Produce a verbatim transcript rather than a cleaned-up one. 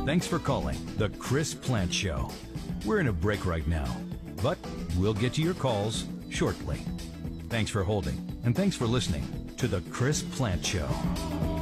Thanks for calling The Chris Plant Show. We're in a break right now, but we'll get to your calls shortly. Thanks for holding, and thanks for listening to The Chris Plant Show.